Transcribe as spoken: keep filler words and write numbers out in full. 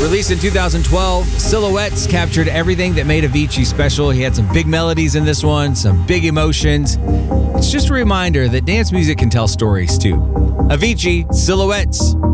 Released in two thousand twelve, Silhouettes captured everything that made Avicii special. He had some big melodies in this one, some big emotions. It's just a reminder that dance music can tell stories too. Avicii, Silhouettes.